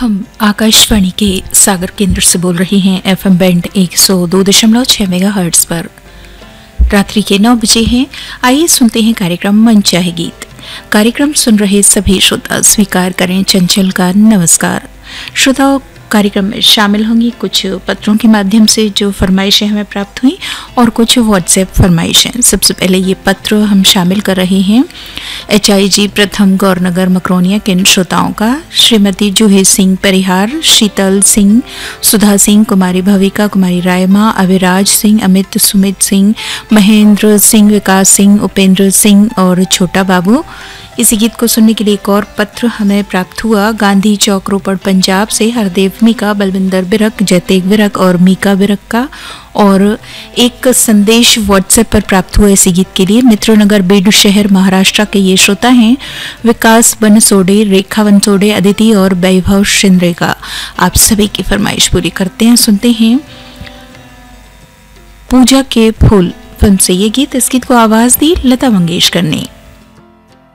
हम आकाशवाणी के सागर केंद्र से बोल रहे हैं एफएम बैंड 102.6 मेगाहर्ट्ज पर। रात्रि के 9 बजे हैं। आइए सुनते हैं कार्यक्रम मन चाहे गीत। कार्यक्रम सुन रहे सभी श्रोता स्वीकार करें चंचल का नमस्कार। श्रोताओं, कार्यक्रम में शामिल होंगी कुछ पत्रों के माध्यम से जो फरमाइशें हमें प्राप्त हुई और कुछ व्हाट्सएप फरमाइशें। सबसे पहले ये पत्र हम शामिल कर रहे हैं HIG प्रथम गौरनगर मकरोनिया के श्रोताओं का। श्रीमती जूही सिंह परिहार, शीतल सिंह, सुधा सिंह, कुमारी भविका, कुमारी रायमा, अविराज सिंह, अमित, सुमित सिंह, महेंद्र सिंह, विकास सिंह, उपेंद्र सिंह और छोटा बाबू। इसी गीत को सुनने के लिए एक और पत्र हमें प्राप्त हुआ गांधी चौक रोपड़ पंजाब से हरदेव मीका, बलविंदर बिरक, जयतेग बिरक और मीका बिरक का। और एक संदेश व्हाट्सएप पर प्राप्त हुआ इसी गीत के लिए मित्रनगर बीड शहर महाराष्ट्र के ये श्रोता हैं विकास बनसोडे, रेखा बनसोडे, अदिति और वैभव शिंद्रे का। आप सभी की फरमाइश पूरी करते हैं। सुनते हैं पूजा के फूल फिल्म से ये गीत। इस गीत को आवाज दी लता मंगेशकर ने।